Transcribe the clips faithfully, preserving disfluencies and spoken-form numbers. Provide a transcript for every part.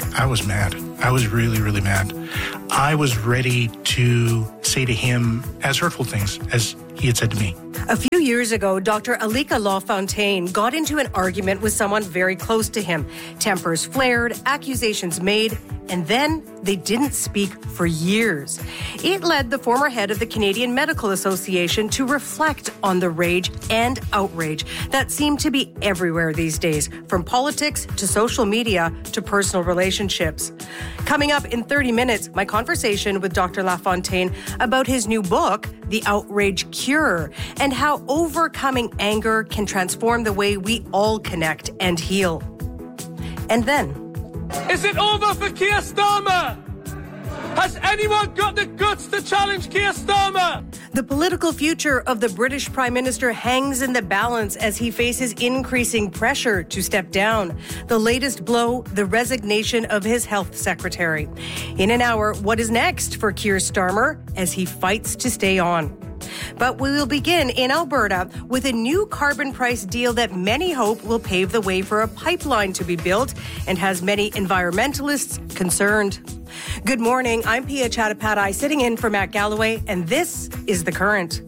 I was mad. I was really, really mad. I was ready to say to him as hurtful things as he had said to me. A few years ago, Doctor Alika LaFontaine got into an argument with someone very close to him. Tempers flared, accusations made, and then they didn't speak for years. It led the former head of the Canadian Medical Association to reflect on the rage and outrage that seem to be everywhere these days, from politics to social media to personal relationships. Coming up in thirty minutes, my conversation with Doctor LaFontaine about his new book, The Outrage Cure, and how overcoming anger can transform the way we all connect and heal. And then, is it over for Keir Starmer? Has anyone got the guts to challenge Keir Starmer? The political future of the British Prime Minister hangs in the balance as he faces increasing pressure to step down. The latest blow, the resignation of his health secretary. In an hour, what is next for Keir Starmer as he fights to stay on? But we will begin in Alberta with a new carbon price deal that many hope will pave the way for a pipeline to be built and has many environmentalists concerned. Good morning, I'm Pia Chattopadhyay sitting in for Matt Galloway, and this is The Current.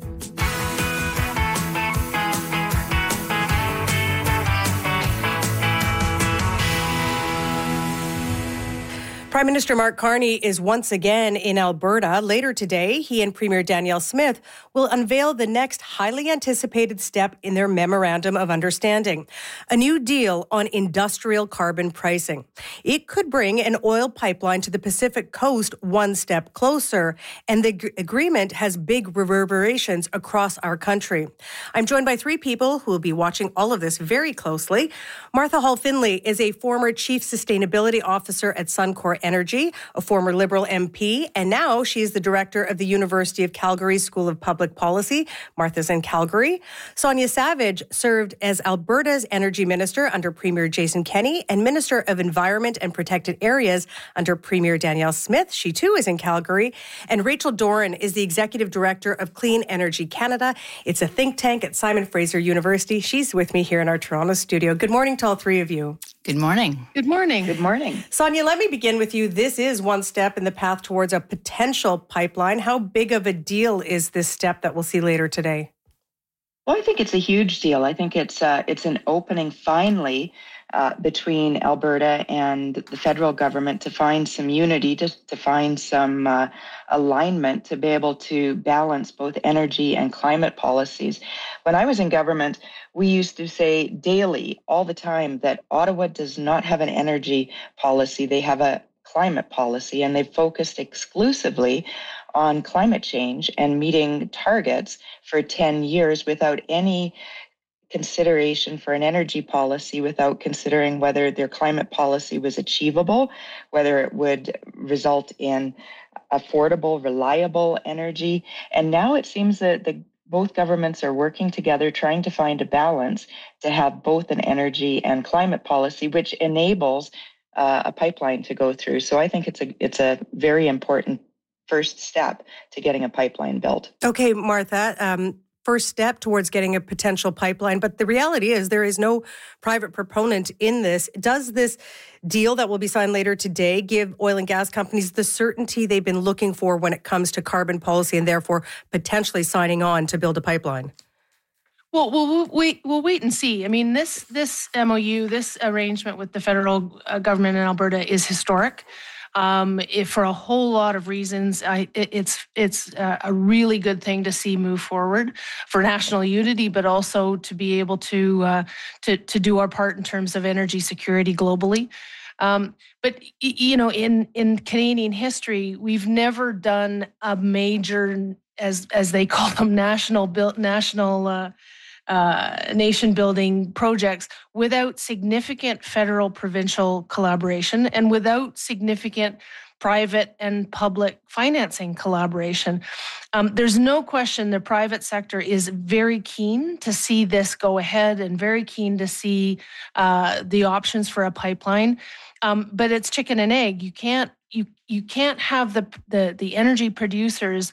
Prime Minister Mark Carney is once again in Alberta. Later today, he and Premier Danielle Smith will unveil the next highly anticipated step in their Memorandum of Understanding, a new deal on industrial carbon pricing. It could bring an oil pipeline to the Pacific coast one step closer, and the g- agreement has big reverberations across our country. I'm joined by three people who will be watching all of this very closely. Martha Hall Finlay is a former Chief Sustainability Officer at Suncor Energy, a former Liberal M P, and now she is the director of the University of Calgary School of Public Policy. Martha's in Calgary. Sonia Savage served as Alberta's Energy Minister under Premier Jason Kenney and Minister of Environment and Protected Areas under Premier Danielle Smith. She too is in Calgary. And Rachel Doran is the Executive Director of Clean Energy Canada. It's a think tank at Simon Fraser University. She's with me here in our Toronto studio. Good morning to all three of you. Good morning. Good morning. Good morning. Sonia, let me begin with you. This is one step in the path towards a potential pipeline. How big of a deal is this step that we'll see later today? Well, I think it's a huge deal. I think it's uh, it's an opening finally uh, between Alberta and the federal government to find some unity, to, to find some uh, alignment, to be able to balance both energy and climate policies. When I was in government, we used to say daily, all the time, that Ottawa does not have an energy policy. They have a climate policy, and they've focused exclusively on climate change and meeting targets for ten years without any consideration for an energy policy, without considering whether their climate policy was achievable, whether it would result in affordable, reliable energy. And now it seems that the both governments are working together, trying to find a balance to have both an energy and climate policy, which enables uh, a pipeline to go through. So I think it's a it's a very important first step to getting a pipeline built. Okay, Martha, um, first step towards getting a potential pipeline. But the reality is there is no private proponent in this. Does this deal that will be signed later today give oil and gas companies the certainty they've been looking for when it comes to carbon policy and therefore potentially signing on to build a pipeline? Well, we'll, we'll wait. We'll wait and see. I mean, this this M O U, this arrangement with the federal uh, government in Alberta is historic. Um, if for a whole lot of reasons, I, it, it's it's uh, a really good thing to see move forward for national unity, but also to be able to uh, to to do our part in terms of energy security globally. Um, but you know, in in Canadian history, we've never done a major, as as they call them, national built national. Uh, Uh, nation-building projects without significant federal provincial collaboration and without significant private and public financing collaboration. Um, there's no question the private sector is very keen to see this go ahead and very keen to see uh, the options for a pipeline. Um, but it's chicken and egg. You can't you you can't have the the the energy producers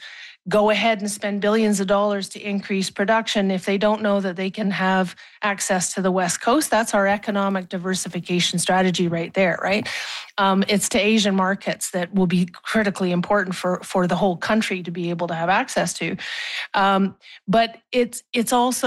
go ahead and spend billions of dollars to increase production if they don't know that they can have access to the West Coast. That's our economic diversification strategy right there, right? Um, it's to Asian markets that will be critically important for, for the whole country to be able to have access to. Um, but it's it's also